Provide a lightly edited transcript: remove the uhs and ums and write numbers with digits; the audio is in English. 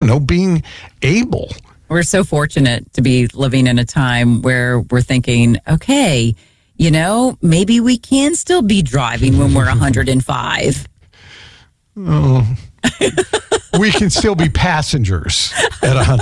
being able. We're so fortunate to be living in a time where we're thinking, okay, maybe we can still be driving when we're 105. Oh, we can still be passengers at 100.